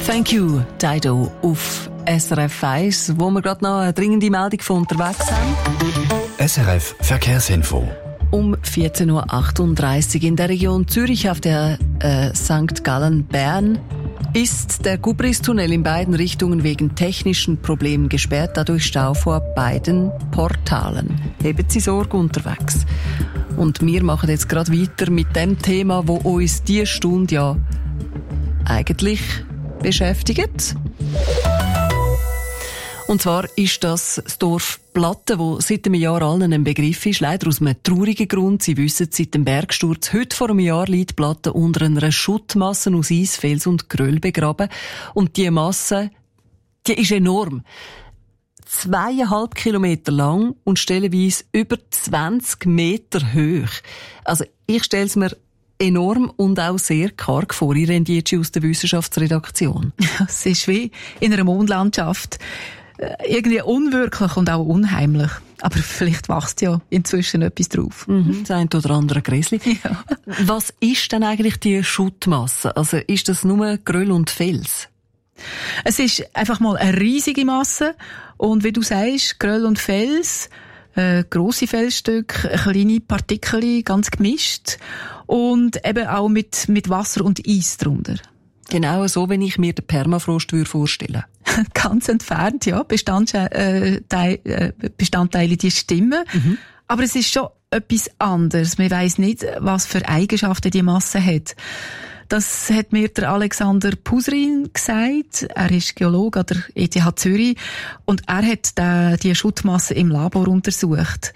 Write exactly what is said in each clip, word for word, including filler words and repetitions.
Thank you, Dido, auf S R F eins, wo wir gerade noch eine dringende Meldung von unterwegs haben. S R F Verkehrsinfo. Um vierzehn Uhr achtunddreißig in der Region Zürich auf der äh, Sankt Gallen-Bern ist der Gubristunnel in beiden Richtungen wegen technischen Problemen gesperrt, dadurch Stau vor beiden Portalen. Haben Sie Sorge unterwegs. Und wir machen jetzt gerade weiter mit dem Thema, wo uns diese Stunde ja eigentlich beschäftigt. Und zwar ist das das Dorf Platten, wo seit einem Jahr allen ein Begriff ist. Leider aus einem traurigen Grund. Sie wissen, seit dem Bergsturz heute vor einem Jahr liegt Platten unter einer Schuttmasse aus Eis, Fels und Geröll begraben. Und diese Masse, die ist enorm. Zweieinhalb Kilometer lang und stellenweise über zwanzig Meter hoch. Also ich stelle es mir enorm und auch sehr karg vor. Ich rede jetzt aus der Wissenschaftsredaktion. Ja, es ist wie in einer Mondlandschaft. Irgendwie unwirklich und auch unheimlich. Aber vielleicht wächst ja inzwischen etwas drauf. Mhm, das eine oder andere Gräsli. Ja. Was ist denn eigentlich die Schuttmasse? Also ist das nur Geröll und Fels? Es ist einfach mal eine riesige Masse. Und wie du sagst, Geröll und Fels, äh, grosse Felsstücke, kleine Partikel, ganz gemischt. Und eben auch mit, mit Wasser und Eis drunter. Genau so, wenn ich mir den Permafrost vorstellen würde. Ganz entfernt, ja. Bestandteile, äh, Bestandteile, die stimmen. Mhm. Aber es ist schon etwas anderes. Man weiss nicht, was für Eigenschaften die Masse hat. Das hat mir der Alexander Pusrin gesagt. Er ist Geologe an der E T H Zürich. Und er hat die, die Schuttmasse im Labor untersucht.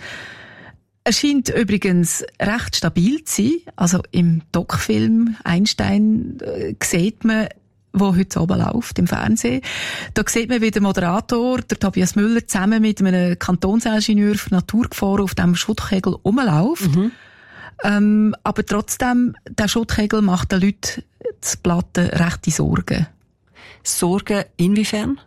Er scheint übrigens recht stabil zu sein. Also im Doc-Film Einstein äh, sieht man, wo heute oben läuft, im Fernsehen. Da sieht man, wie der Moderator, der Tobias Müller, zusammen mit einem Kantonsingenieur für Naturgefahren auf diesem Schuttkegel rumläuft. Mhm. Ähm, aber trotzdem, der Schuttkegel macht den Leuten das Platten rechte Sorgen. Sorgen inwiefern?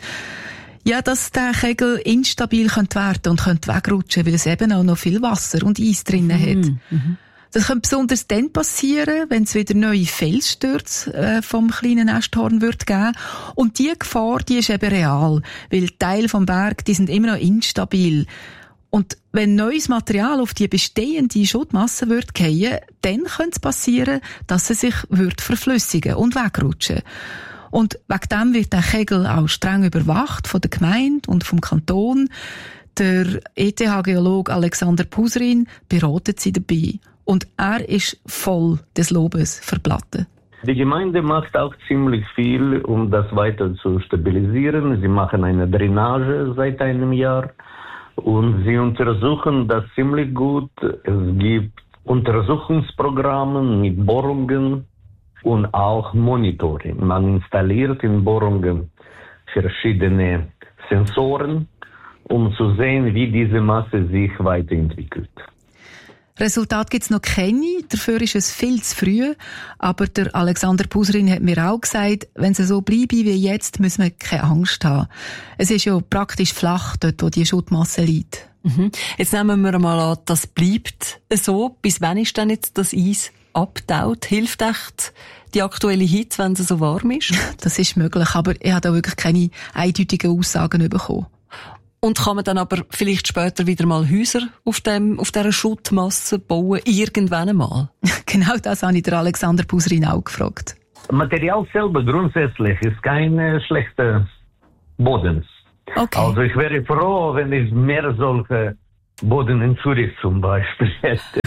Ja, dass der Kegel instabil könnte werden und könnte wegrutschen, weil es eben auch noch viel Wasser und Eis drinnen hat. Mhm. Das könnte besonders dann passieren, wenn es wieder neue Felsstürze äh, vom kleinen Nesthorn wird geben. Und die Gefahr, die ist eben real, weil Teile vom Berg, die sind immer noch instabil. Und wenn neues Material auf die bestehende Schuttmasse wird fallen, dann könnte es passieren, dass es sich wird verflüssigen und wegrutschen. Und wegen dem wird der Kegel auch streng überwacht von der Gemeinde und vom Kanton. Der E T H-Geologe Alexander Pusrin beratet sie dabei. Und er ist voll des Lobes für Platten. Die Gemeinde macht auch ziemlich viel, um das weiter zu stabilisieren. Sie machen eine Drainage seit einem Jahr und sie untersuchen das ziemlich gut. Es gibt Untersuchungsprogramme mit Bohrungen und auch Monitoring. Man installiert in Bohrungen verschiedene Sensoren, um zu sehen, wie diese Masse sich weiterentwickelt. Resultat gibt's noch keine, dafür ist es viel zu früh. Aber der Alexander Pusrin hat mir auch gesagt, wenn es so bleibe wie jetzt, müssen wir keine Angst haben. Es ist ja praktisch flach dort, wo die Schuttmasse liegt. Mhm. Jetzt nehmen wir mal an, das bleibt so. Bis wann ist denn jetzt das Eis abtaut? Hilft echt die aktuelle Hitze, wenn es so warm ist? Das ist möglich, aber ich habe da wirklich keine eindeutigen Aussagen bekommen. Und kann man dann aber vielleicht später wieder mal Häuser auf dem, auf dieser Schuttmasse bauen, irgendwann einmal? Genau das habe ich der Alexander Pusrin auch gefragt. Material selber grundsätzlich ist kein äh, schlechter Boden. Okay. Also ich wäre froh, wenn ich mehr solche Boden in Zürich zum Beispiel hätte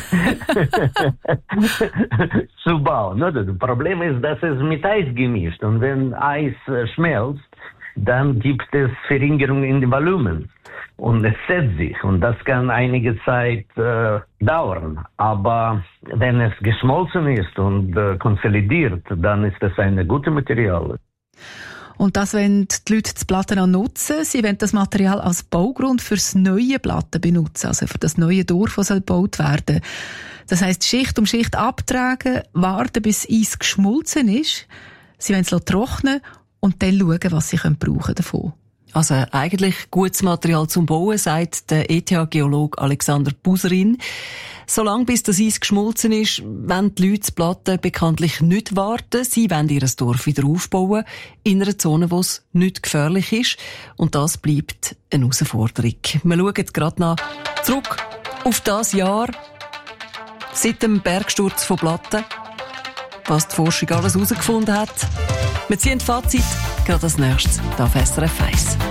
zu bauen. Das Problem ist, dass es mit Eis gemischt und wenn Eis äh, schmelzt, dann gibt es Verringerung in dem Volumen und es setzt sich und das kann einige Zeit äh, dauern. Aber wenn es geschmolzen ist und äh, konsolidiert, dann ist es ein gutes Material. Und das wollen die Leute das Platten auch nutzen. Sie wollen das Material als Baugrund für das neue Platten benutzen, also für das neue Dorf, das gebaut werden. Das heisst, Schicht um Schicht abtragen, warten, bis Eis geschmolzen ist. Sie wollen es trocknen und dann schauen, was sie brauchen davon. Also eigentlich gutes Material zum Bauen, sagt der E T H-Geologe Alexander Buserin. Solange bis das Eis geschmolzen ist, wollen die Leute das Platten bekanntlich nicht warten. Sie wollen ihr Dorf wieder aufbauen, in einer Zone, wo es nicht gefährlich ist. Und das bleibt eine Herausforderung. Wir schauen jetzt gerade noch zurück auf das Jahr seit dem Bergsturz von Platten, was die Forschung alles herausgefunden hat. Wir ziehen Fazit, gerade als nächstes hier auf S R F eins.